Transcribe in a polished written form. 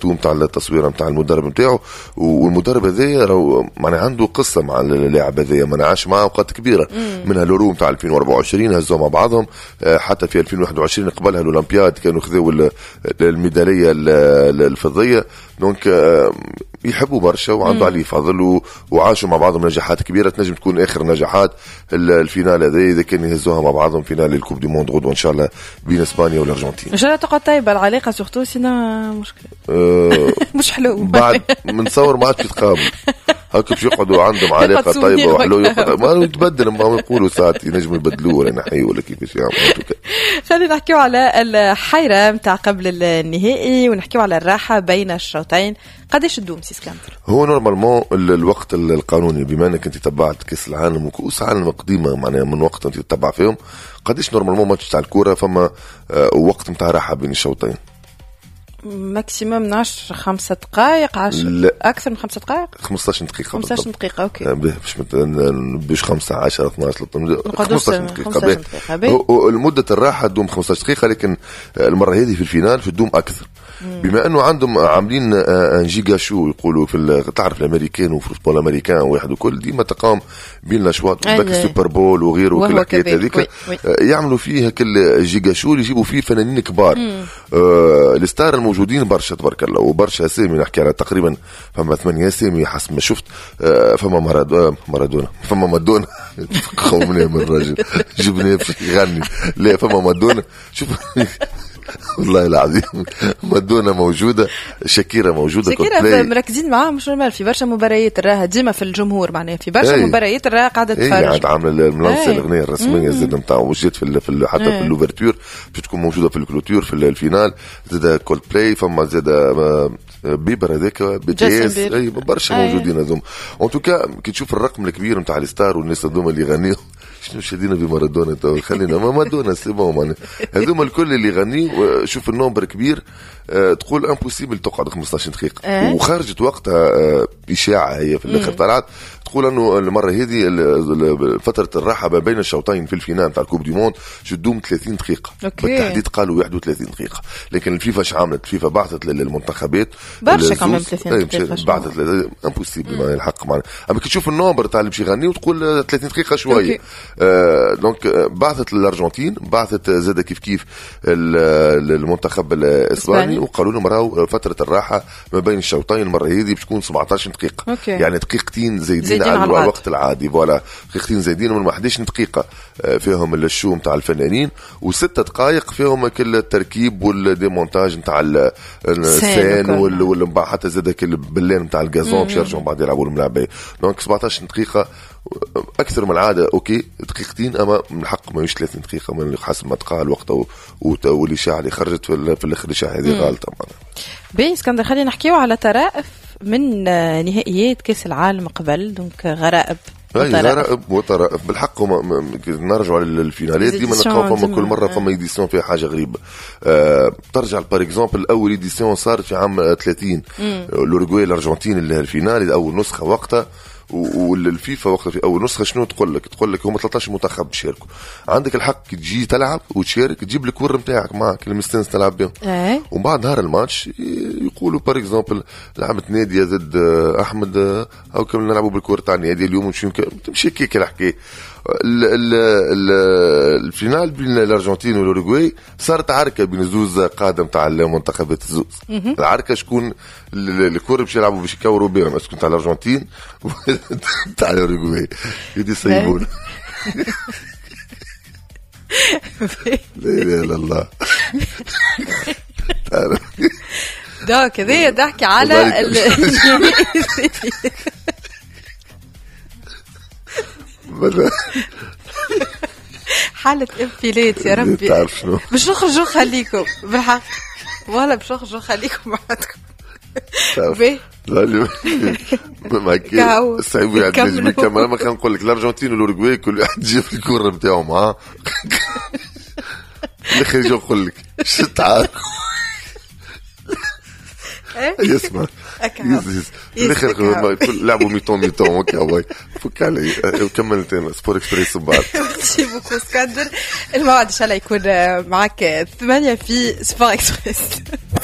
تو نتاع التصوير نتاع المدرب نتاعو، والمدرب هذايا راهو معناها عنده قصه مع اللاعب هذايا، ما عاش معاه اوقات كبيره منها اليورو نتاع 2024 هزوا مع بعضهم، حتى في 2021 قبلها الاولمبياد كانوا خذوا الميداليه الفضيه. دونك يحبوا برشا وعنده عليه فضل، وعاشوا مع بعضهم نجاحات كبيره، تنجم تكون اخر نجاحات الفينال هذا اذا كان يهزوها مع بعضهم فينال الكوب دي موند غدوه ان شاء الله بين اسبانيا والارجنتين. ان شاء الله تقعد طيبه العلاقه سورتو، سينا مشكله مش حلو بعد منصور ما عادش يتقابل هاك باش يقعدوا عندهم علاقه طيبه وحلو، ما يتبدل ما يقولوا ساعات ينجموا يبدلوه ولا نحيوا ولا كيفاش يعملوا. خلينا نحكيو على الحيره نتاع قبل النهائي ونحكيو على الراحه بين الشوطين. قداش تدوم سي اسكندر؟ هو نورمالمون الوقت القانوني بما انك انت تبعت كاس العالم وكؤوس العالم قديمه معناها من وقت انت تتبع فيهم، قداش نورمالمون ماتش تاع الكوره فما وقت نتاع راحه بين الشوطين؟ ماكسيموم 10 5 دقائق 10 اكثر من 5 دقائق 15 دقيقه 15 دقيقه اوكي باش 5 10 12 15 دقيقه. المده الراحه تدوم 15 دقيقه، لكن المره هذه في الفينال في تدوم اكثر بما انه عندهم عاملين ان جيجا شو يقولوا في تعرف الامريكان وفي الفوتبول الامريكان واحد وكل ديما تقام بين الاشواط باك السوبر بول وغيره وكل الحكايات هذيك يعملوا فيه كل جيجا شو يجيبوا فيه فنانين كبار. الستار الموجودين برشا تبارك الله وبرشا اسامي، نحكي على تقريبا فما 8 اسامي حسب ما شفت. فما مارادونا فما مادونا خومنا من الراجل جبناه باش يغني، لا فما مادونا شوف والله العظيم مادونا موجودة، شاكيرا موجودة، شاكيرا مركزين معاهم مش نورمال في برشا مباريات الراها ديما في الجمهور، معناها في برشا مباريات الراها قاعدة تتفرج قاعد عامل المنصة الأغنية الرسمية زاد نتاعو وجدت في حتى في اللوفرتور باش تكون موجودة في الكلوتور في الفينال، زاد كولد بلاي فما زاد بيبر هذاك BTS اي برشا موجودين هذوم. ان توكا كي تشوف الرقم الكبير نتاع الستار والناس هذوما اللي يغنيوا شنو شادينا بمارادونا تو خلينا ما مادونا سي بون معناها هذوما الكل اللي يغنيوا شوف النمبر كبير تقول امبوسيبل تقعد 15 دقيقه وخرجت وقتها اشاعه هي في الاخر طلعت تقول انه المره هذه فتره الراحه ما بين الشوطين في الفينال تاع الكوب دي موند تدوم 30 دقيقه بالتحديد قالوا 31 دقيقه، لكن الفيفا شعملت الفيفا بعثت للمنتخبات برشا كمان 30 دقيقه بعثت امبوسيبل ما الحق معنا. اما كي تشوف النمبر تاع اللي باش يغني وتقول 30 دقيقه شويه دونك بعثت للارجنتين بعثت زاد كيف المنتخب الاسباني وقالوا لهم راهو فتره الراحه ما بين الشوطين المره هذه بتكون 17 دقيقه يعني دقيقتين زايدين على الوقت العادي فوالا دقيقتين زايدين من 11 دقيقه فيهم الشو نتاع الفنانين و6 دقائق فيهم كل التركيب والديمونتاج نتاع السين ولا حتى زاد كل باللين نتاع الغازون باش يرجعوا بعد يلعبوا الملعبيه. دونك 17 دقيقه اكثر من العاده اوكي دقيقتين، اما من الحق ما يش 30 دقيقه من حسب ما تقال وقته والاشاعه اللي خرجت في الاخر الاشاعه هذه غلطه. بي اسكندر خلينا نحكيو على طرائف من نهائيات كاس العالم قبل، دونك غرائب وطرائف بالحق. نرجع للفينالات ديما نلقاو فما كل مره فما ايديسيون فيها حاجه غريبه. ترجع بار اكزومبل اول ايديسيون صارت في عام 30 الاوروغواي الارجنتين اللي الفينال اول نسخه وقتها، والفيفا وقتها في اول نسخه شنو تقول لك هم 13 منتخب بيشاركوا، عندك الحق تجي تلعب وتشارك تجيب لك الكره نتاعك معك المستنس تلعب بهم ومن بعد نهار الماتش يقولوا بار اكزومبل لعبت نادي ضد احمد او كنا نلعبوا بالكره تاع النادي اليوم مش يمكن تمشي كيك الحكايه. الفينال بين الارجنتين والاوروغواي صارت عركه بين زوز قادم تاع المنتخبات الزوز. العركه شكون الكره باش يلعبوا باش يكوروا بهم اسكو تاع الارجنتين تاع الاوروغواي يدي سيبون لا لا الله ده كذا ضحك على حالة انفلات يا ربي باش نخرجوا خليكم بالحق ولا باش نخرجوا خليكم بعدكم لا ما كاين صعيب يعني نجم الكاميرا ما كان نقول لك الارجنتين والاوروغواي كل واحد يجيب الكره نتاعو معاه الاخر يجي يقول لك شو تعال يسمع الاخر لعبوا ميتون اوكي فك علي وكمل تاني سبور اكسبريس بعد. ميرسي بوكو اسكندر. الموعد ان شاء الله يكون معك 8 في سبور اكسبريس.